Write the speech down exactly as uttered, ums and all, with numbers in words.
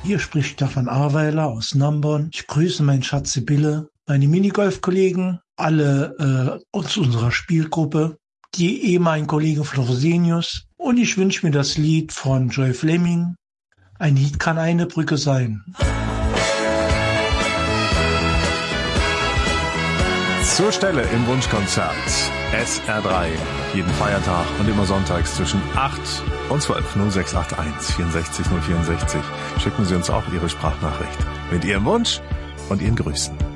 Hier spricht Stefan Ahrweiler aus Nambon. Ich grüße meinen Schatz Sibylle, meine Minigolf-Kollegen, alle äh, aus unserer Spielgruppe, die ehemaligen Kollegen Florenius, und ich wünsche mir das Lied von Joy Fleming. Ein Lied kann eine Brücke sein. Zur Stelle im Wunschkonzert S R drei. Jeden Feiertag und immer sonntags zwischen acht und zwölf. null sechs acht eins vierundsechzig null vierundsechzig. Schicken Sie uns auch Ihre Sprachnachricht mit Ihrem Wunsch und Ihren Grüßen.